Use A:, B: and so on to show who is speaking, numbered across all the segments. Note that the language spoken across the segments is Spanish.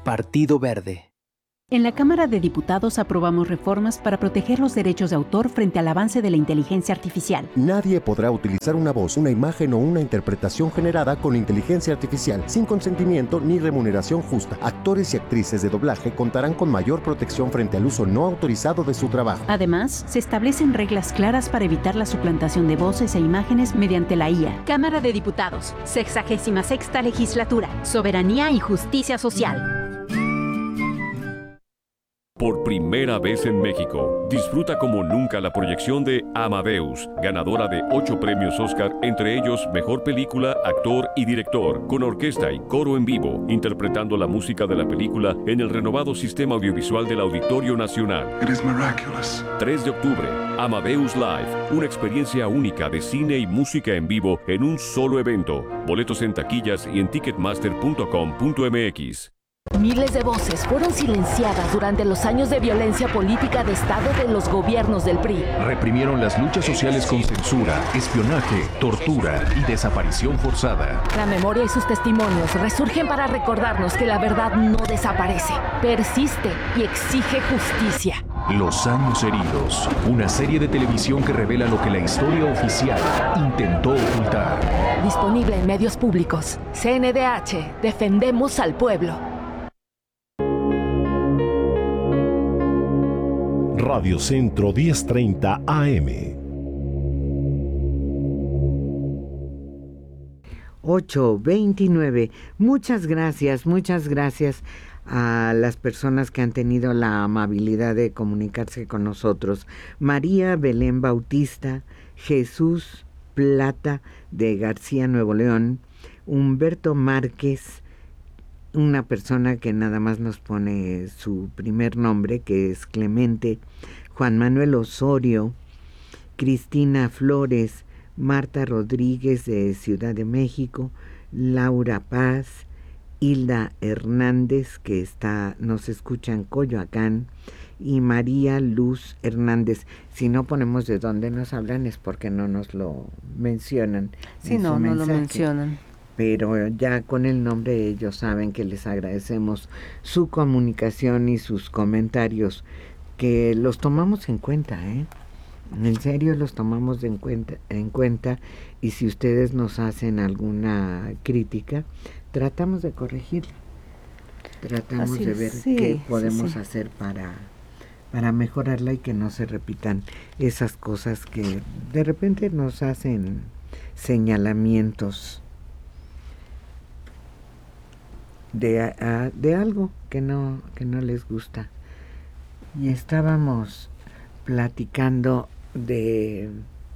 A: Partido Verde.
B: En la Cámara de Diputados aprobamos reformas para proteger los derechos de autor frente al avance de la inteligencia artificial.
C: Nadie podrá utilizar una voz, una imagen o una interpretación generada con inteligencia artificial sin consentimiento ni remuneración justa. Actores y actrices de doblaje contarán con mayor protección frente al uso no autorizado de su trabajo.
B: Además, se establecen reglas claras para evitar la suplantación de voces e imágenes mediante la IA.
D: Cámara de Diputados, 66ª Legislatura, Soberanía y Justicia Social.
E: Por primera vez en México, disfruta como nunca la proyección de Amadeus, ganadora de 8 premios Oscar, entre ellos Mejor Película, Actor y Director, con orquesta y coro en vivo, interpretando la música de la película en el renovado sistema audiovisual del Auditorio Nacional. 3 de octubre, Amadeus Live, una experiencia única de cine y música en vivo en un solo evento. Boletos en taquillas y en ticketmaster.com.mx.
F: Miles de voces fueron silenciadas durante los años de violencia política de Estado de los gobiernos del PRI.
G: Reprimieron las luchas sociales con censura, espionaje, tortura y desaparición forzada.
F: La memoria y sus testimonios resurgen para recordarnos que la verdad no desaparece, persiste y exige justicia.
G: Los años heridos, una serie de televisión que revela lo que la historia oficial intentó ocultar.
F: Disponible en medios públicos. CNDH, defendemos al pueblo.
H: Radio Centro 1030 AM.
I: 8:29. Muchas gracias a las personas que han tenido la amabilidad de comunicarse con nosotros. María Belén Bautista, Jesús Plata de García, Nuevo León, Humberto Márquez, una persona que nada más nos pone su primer nombre, que es Clemente, Juan Manuel Osorio, Cristina Flores, Marta Rodríguez de Ciudad de México, Laura Paz, Hilda Hernández, que nos escucha en Coyoacán, y María Luz Hernández. Si no ponemos de dónde nos hablan es porque no nos lo mencionan.
J: Sí, no lo mencionan.
I: Pero ya con el nombre ellos saben que les agradecemos su comunicación y sus comentarios, que los tomamos en cuenta, En serio los tomamos en cuenta, y si ustedes nos hacen alguna crítica, tratamos de corregirla. Tratamos de ver qué podemos hacer para mejorarla y que no se repitan esas cosas que de repente nos hacen señalamientos de algo que no les gusta. Y estábamos platicando de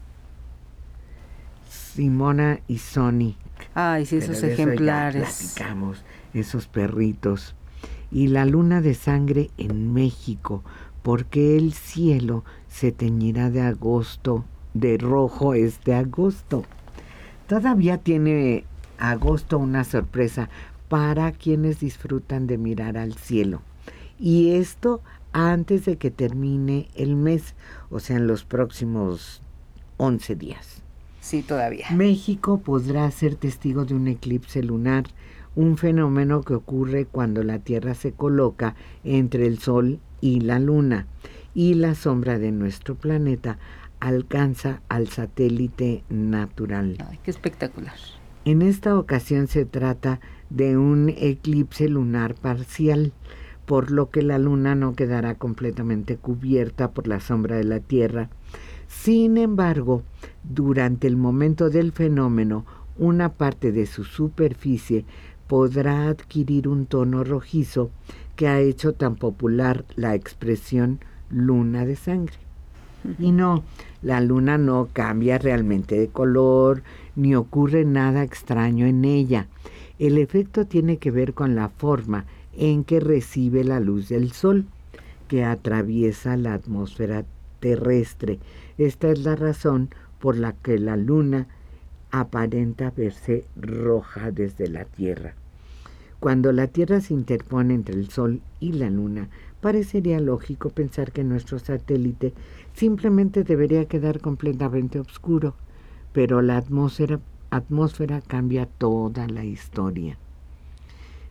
I: Simona y Sony.
J: Ay, sí, esos ejemplares.
I: Ya platicamos, esos perritos. Y la luna de sangre en México, porque el cielo se teñirá de rojo este agosto. Todavía tiene agosto una sorpresa para quienes disfrutan de mirar al cielo. Y esto antes de que termine el mes, o sea, en los próximos 11 días.
J: Sí, todavía.
I: México podrá ser testigo de un eclipse lunar, un fenómeno que ocurre cuando la Tierra se coloca entre el Sol y la Luna, y la sombra de nuestro planeta alcanza al satélite natural.
J: Ay, qué espectacular.
I: En esta ocasión se trata de un eclipse lunar parcial, por lo que la luna no quedará completamente cubierta por la sombra de la Tierra. Sin embargo, durante el momento del fenómeno, una parte de su superficie podrá adquirir un tono rojizo que ha hecho tan popular la expresión luna de sangre. Y no, la luna no cambia realmente de color, ni ocurre nada extraño en ella. El efecto tiene que ver con la forma en que recibe la luz del sol, que atraviesa la atmósfera terrestre. Esta es la razón por la que la luna aparenta verse roja desde la Tierra. Cuando la Tierra se interpone entre el Sol y la Luna, parecería lógico pensar que nuestro satélite simplemente debería quedar completamente oscuro, pero la atmósfera cambia toda la historia.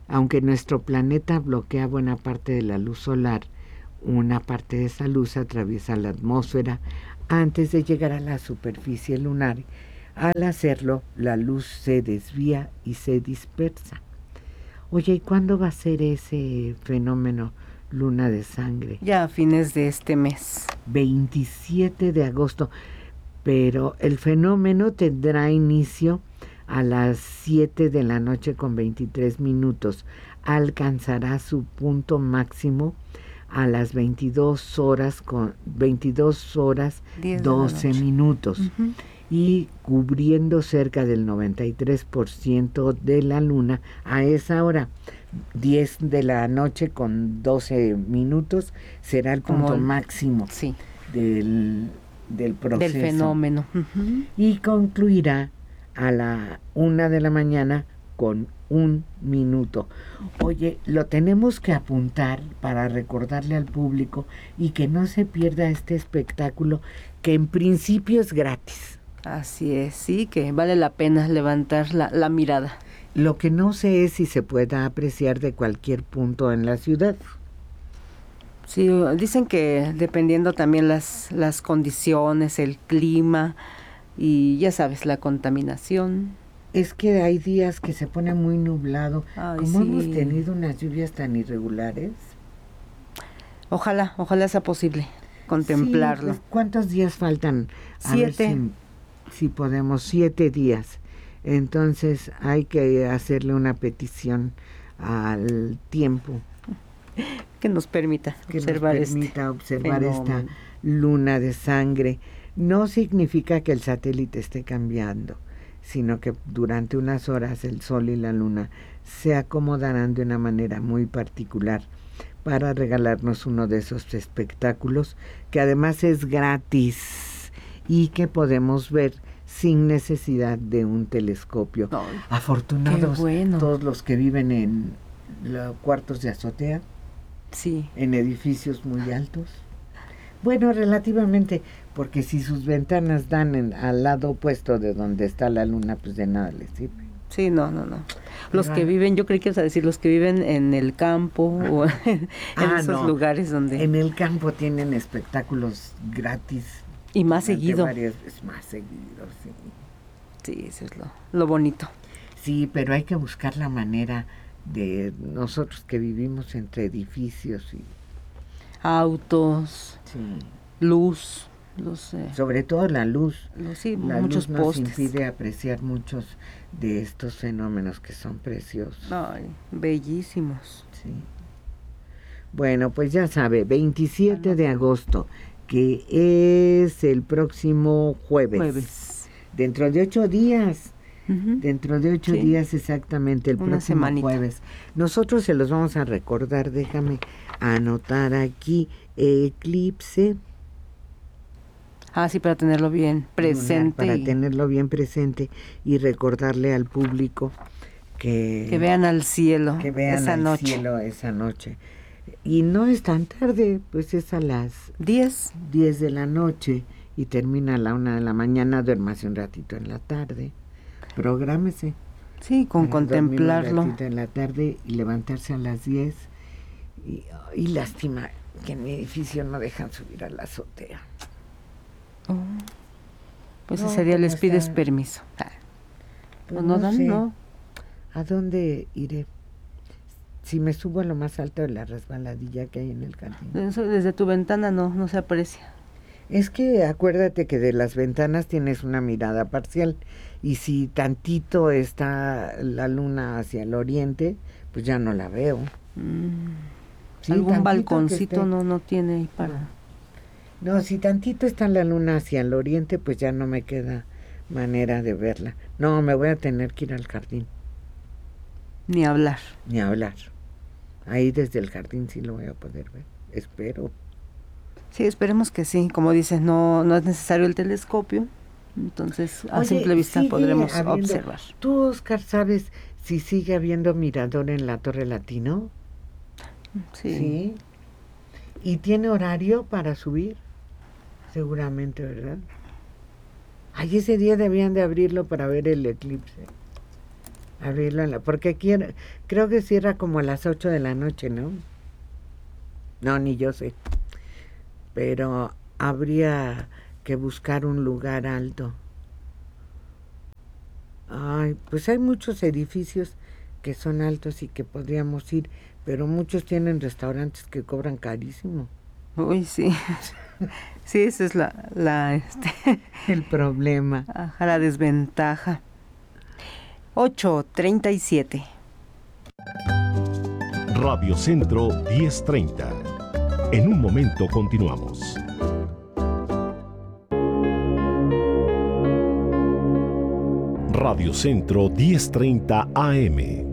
I: Aunque nuestro planeta bloquea buena parte de la luz solar, una parte de esa luz atraviesa la atmósfera antes de llegar a la superficie lunar. Al hacerlo, la luz se desvía y se dispersa. Oye, ¿y cuándo va a ser ese fenómeno luna de sangre?
J: Ya a fines de este mes.
I: 27 de agosto. Pero el fenómeno tendrá inicio a las 7 de la noche con 23 minutos. Alcanzará su punto máximo a las 22 horas 12 minutos. Uh-huh. Y cubriendo cerca del 93% de la luna a esa hora. 10 de la noche con 12 minutos será el punto máximo del proceso.
J: Del fenómeno. Uh-huh.
I: Y concluirá a la 1 de la mañana con 1 minuto. Oye, lo tenemos que apuntar para recordarle al público y que no se pierda este espectáculo que en principio es gratis.
J: Así es, sí, que vale la pena levantar la mirada.
I: Lo que no sé es si se pueda apreciar de cualquier punto en la ciudad.
J: Sí, dicen que dependiendo también las condiciones, el clima y ya sabes, la contaminación.
I: Es que hay días que se pone muy nublado. Como hemos tenido unas lluvias tan irregulares.
J: Ojalá sea posible contemplarlo.
I: Sí, pues, ¿cuántos días faltan?
J: 7.
I: Si podemos, 7 días. Entonces hay que hacerle una petición al tiempo.
J: Que nos permita observar
I: esta luna de sangre. No significa que el satélite esté cambiando, sino que durante unas horas el Sol y la Luna se acomodarán de una manera muy particular para regalarnos uno de esos espectáculos que además es gratis y que podemos ver sin necesidad de un telescopio. Afortunados todos los que viven en los cuartos de azotea.
J: Sí.
I: En edificios muy altos. Bueno, relativamente, porque si sus ventanas dan al lado opuesto de donde está la luna, pues de nada les sirve.
J: Sí, no. Los que viven, yo creí que ibas a decir los que viven en el campo o en esos lugares donde...
I: En el campo tienen espectáculos gratis.
J: Y más seguido.
I: Más seguido, sí.
J: Sí, eso es lo bonito.
I: Sí, pero hay que buscar la manera de nosotros que vivimos entre edificios y
J: autos, luz,
I: sobre todo la luz.
J: La muchos
I: luz nos
J: postes.
I: impide apreciar muchos de estos fenómenos que son preciosos.
J: Ay, bellísimos.
I: Sí. Bueno, pues ya sabe, 27 de agosto, que es el próximo jueves. Dentro de 8 días. Uh-huh. Dentro de 8 días exactamente, el próximo jueves. Nosotros se los vamos a recordar, déjame anotar aquí, eclipse.
J: Sí, para tenerlo bien presente.
I: Para tenerlo bien presente y recordarle al público que
J: vean al cielo
I: cielo esa noche. Y no es tan tarde, pues es a las
J: 10
I: de la noche y termina a la 1 de la mañana, duérmase un ratito en la tarde. Prográmese.
J: Sí, con contemplarlo.
I: Un ratito en la tarde y levantarse a las 10. Y lástima que en mi edificio no dejan subir a la azotea.
J: Pues ese día les pides permiso.
I: Pues no dan, no. ¿A dónde iré? Si me subo a lo más alto de la resbaladilla que hay en el jardín.
J: Eso desde tu ventana no se aprecia.
I: Es que acuérdate que de las ventanas tienes una mirada parcial y si tantito está la luna hacia el oriente, pues ya no la veo.
J: Sí, ¿algún balconcito no tiene ahí para...?
I: No, si tantito está la luna hacia el oriente, pues ya no me queda manera de verla. No, me voy a tener que ir al jardín.
J: Ni hablar.
I: Ahí desde el jardín sí lo voy a poder ver, espero.
J: Sí, esperemos que sí. Como dices, no es necesario el telescopio, entonces a simple vista podremos observar.
I: ¿Tú, Oscar, sabes si sigue habiendo mirador en la Torre Latino? Sí. ¿Y tiene horario para subir? Seguramente, ¿verdad? Ese día debían de abrirlo para ver el eclipse. abrirlo porque creo que cierra como a las 8 de la noche, ¿no? No, ni yo sé. Pero habría que buscar un lugar alto. Ay, pues hay muchos edificios que son altos y que podríamos ir, pero muchos tienen restaurantes que cobran carísimo.
J: Uy, sí. Sí, esa es
I: el problema.
J: Ajá, la desventaja. 8:37.
H: Radio Centro 1030. En un momento continuamos. Radio Centro 1030 AM.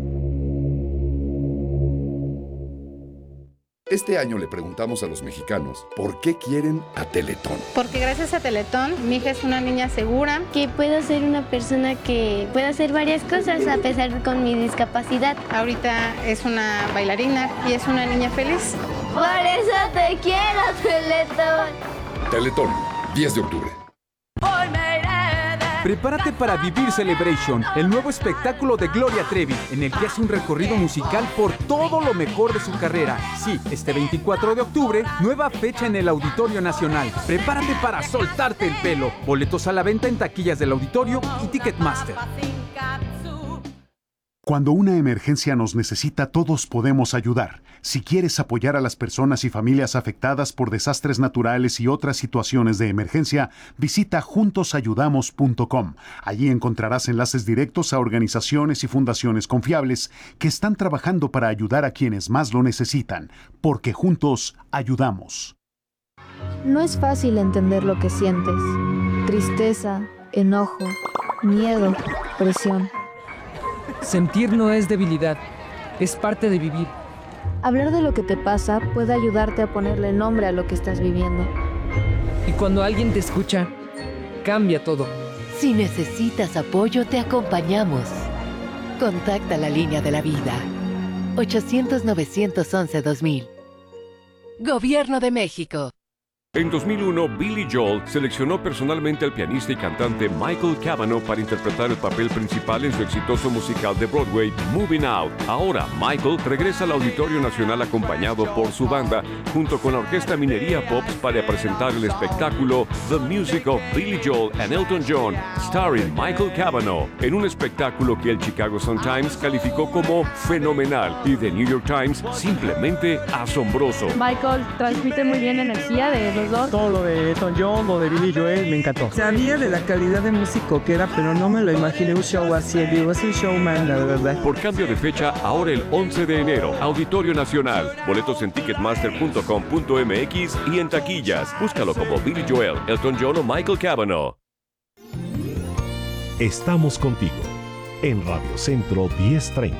A: Este año le preguntamos a los mexicanos por qué quieren a Teletón.
K: Porque gracias a Teletón, mi hija es una niña segura.
L: Que puedo ser una persona que pueda hacer varias cosas a pesar con mi discapacidad.
K: Ahorita es una bailarina y es una niña feliz.
L: Por eso te quiero, Teletón.
A: Teletón, 10 de octubre.
M: Prepárate para Vivir Celebration, el nuevo espectáculo de Gloria Trevi, en el que hace un recorrido musical por todo lo mejor de su carrera. Sí, este 24 de octubre, nueva fecha en el Auditorio Nacional. Prepárate para soltarte el pelo. Boletos a la venta en taquillas del Auditorio y Ticketmaster.
N: Cuando una emergencia nos necesita, todos podemos ayudar. Si quieres apoyar a las personas y familias afectadas por desastres naturales y otras situaciones de emergencia, visita juntosayudamos.com. Allí encontrarás enlaces directos a organizaciones y fundaciones confiables que están trabajando para ayudar a quienes más lo necesitan, porque juntos ayudamos.
O: No es fácil entender lo que sientes. Tristeza, enojo, miedo, presión.
P: Sentir no es debilidad, es parte de vivir.
O: Hablar de lo que te pasa puede ayudarte a ponerle nombre a lo que estás viviendo.
P: Y cuando alguien te escucha, cambia todo.
Q: Si necesitas apoyo, te acompañamos. Contacta la línea de la vida. 800-911-2000. Gobierno de México.
E: En 2001, Billy Joel seleccionó personalmente al pianista y cantante Michael Cavanaugh para interpretar el papel principal en su exitoso musical de Broadway, Moving Out. Ahora, Michael regresa al Auditorio Nacional acompañado por su banda, junto con la Orquesta Minería Pops, para presentar el espectáculo The Music of Billy Joel and Elton John, starring Michael Cavanaugh, en un espectáculo que el Chicago Sun-Times calificó como fenomenal y The New York Times simplemente asombroso.
R: Michael transmite muy bien energía de los dos.
S: Todo lo de Elton John, lo de Billy Joel, me encantó.
T: Sabía de la calidad de músico que era, pero no me lo imaginé un show así. Digo, es un showman, la verdad.
E: Por cambio de fecha, ahora el 11 de enero, Auditorio Nacional. Boletos en ticketmaster.com.mx y en taquillas. Búscalo como Billy Joel, Elton John o Michael Cavanaugh.
H: Estamos contigo en Radio Centro 1030.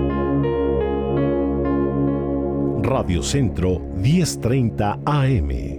H: Radio Centro 1030 AM.